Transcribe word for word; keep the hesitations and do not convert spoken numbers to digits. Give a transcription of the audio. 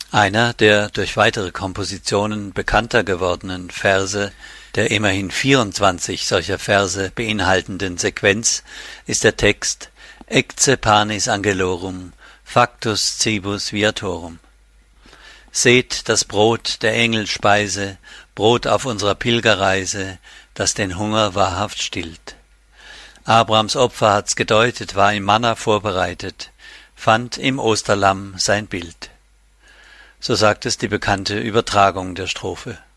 Einer der durch weitere Kompositionen bekannter gewordenen Verse der immerhin vierundzwanzig solcher Verse beinhaltenden Sequenz ist der Text Ecce panis angelorum, factus cibus viatorum. Seht das Brot der Engel Speise, Brot auf unserer Pilgerreise, das den Hunger wahrhaft stillt. Abrahams Opfer hat's gedeutet, war im Manna vorbereitet, fand im Osterlamm sein Bild. So sagt es die bekannte Übertragung der Strophe.